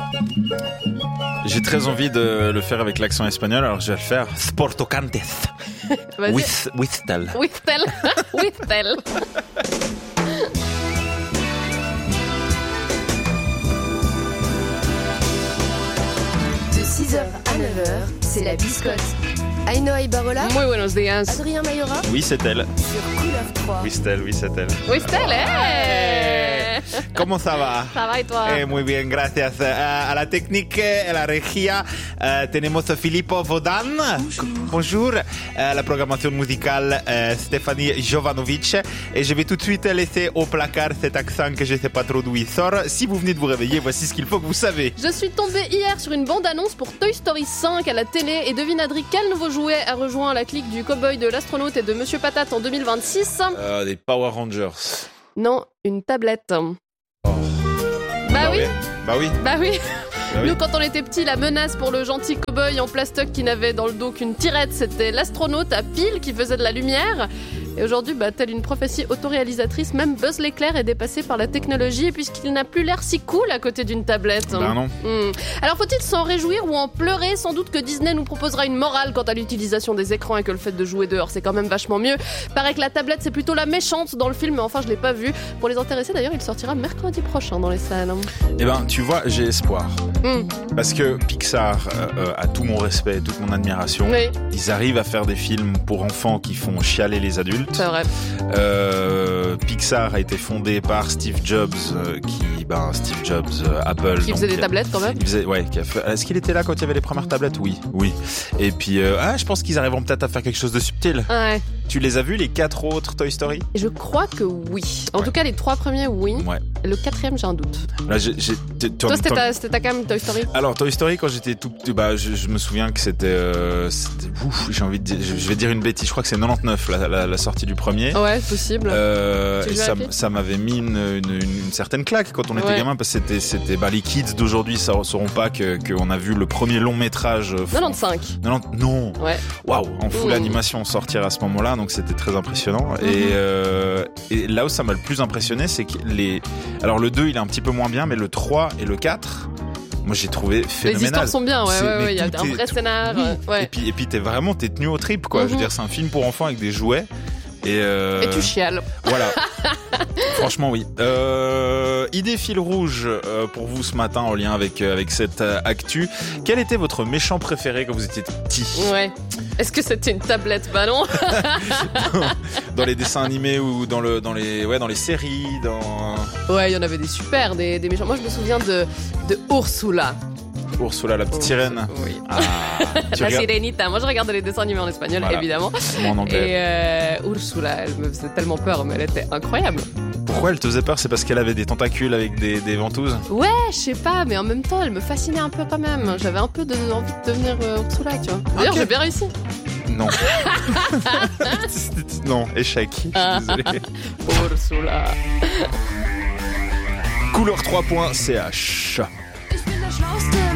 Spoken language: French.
J'ai très envie de le faire avec l'accent espagnol, alors je vais le faire. Sportocantes. Whistel. Whistel. Whistel. De 6h à 9h, c'est la biscotte. Ainhoa Ibarola, Muy buenos días. Adrien Mayora, Oui, c'est elle. sur Couleur 3. Whistel, oui, c'est elle. Whistel, Comment ça va? Ça va et toi? Muy bien, gracias. A la technique et la regia tenemos a Filippo Vodan. Bonjour. La programmation musicale Stéphanie Jovanovic. Et je vais tout de suite laisser au placard cet accent que je ne sais pas trop d'où il sort. Si vous venez de vous réveiller, voici ce qu'il faut que vous savez. Je suis tombée hier sur une bande-annonce pour Toy Story 5 à la télé et devine Adri, quel nouveau jouet a rejoint la clique du cowboy, de l'astronaute et de Monsieur Patate en 2026? Des Power Rangers. Non, une tablette. Oh. Bah oui. Bah oui. Bah oui. Bah oui. Nous, quand on était petits, la menace pour le gentil cow-boy en plastoc qui n'avait dans le dos qu'une tirette, c'était l'astronaute à pile qui faisait de la lumière. Et aujourd'hui, telle une prophétie autoréalisatrice, même Buzz l'éclair est dépassé par la technologie puisqu'il n'a plus l'air si cool à côté d'une tablette. Bah non. Alors faut-il s'en réjouir ou en pleurer? Sans doute que Disney nous proposera une morale quant à l'utilisation des écrans et que le fait de jouer dehors, c'est quand même vachement mieux. Paraît que la tablette, c'est plutôt la méchante dans le film, mais enfin, je l'ai pas vu. Pour les intéressés, d'ailleurs, il sortira mercredi prochain dans les salles. Eh ben, tu vois, j'ai espoir. Parce que Pixar, a tout mon respect, toute mon admiration. Oui, Ils arrivent à faire des films pour enfants qui font chialer les adultes. c'est vrai. Pixar a été fondé par Steve Jobs, Steve Jobs, Apple. Qui faisait des tablettes quand même. Est-ce qu'il était là quand il y avait les premières tablettes? Oui. Et puis, je pense qu'ils arriveront peut-être à faire quelque chose de subtil. Ouais. Tu les as vus, les 4 autres Toy Story? Je crois que oui. En Ouais. tout cas, les 3 premiers, oui. Ouais. Le 4e, j'ai un doute. Là, Toi, c'était ta cam Toy Story? Alors, Toy Story, quand j'étais tout petit, je me souviens que c'était j'ai envie de dire, je vais dire une bêtise, je crois que c'est 99, la sortie du premier. Ouais, possible. Et Tu vérifies? ça m'avait mis une certaine claque quand on était Ouais. gamin, parce que c'était les kids d'aujourd'hui sauront pas qu'on a vu le premier long métrage. 95. Non. Ouais. Waouh, en full animation sortir à ce moment-là, donc c'était très impressionnant. Et là où ça m'a le plus impressionné, c'est que alors le 2 il est un petit peu moins bien, mais le 3 et le 4, moi j'ai trouvé phénoménal. Les histoires sont bien, Mais il y a tout un vrai scénar. Oui. Ouais. Et puis t'es tenu au trip, quoi. Je veux dire, c'est un film pour enfants avec des jouets. Et tu chiales. Voilà. Franchement, oui. Idée fil rouge pour vous ce matin en lien avec cette actu. Quel était votre méchant préféré quand vous étiez petit? Ouais. Est-ce que c'était une tablette? Bah non. Dans les dessins animés ou dans les séries, Ouais, il y en avait des super, des méchants. Moi, je me souviens de Ursula. Ursula, la petite sirène. Oui. Tu La regardes- Sirenita. Moi, je regardais les dessins animés en espagnol, Voilà. évidemment. Moi, en anglais. Et Ursula, elle me faisait tellement peur, mais elle était incroyable. Pourquoi elle te faisait peur? C'est parce qu'elle avait des tentacules avec des ventouses? Ouais, je sais pas, mais en même temps, elle me fascinait un peu quand même. J'avais un peu envie de devenir Ursula, tu vois. D'ailleurs, Ok. j'ai bien réussi. Non. Non, échec. Désolé. Ursula. Couleur3.ch. Ich bin der Schlauste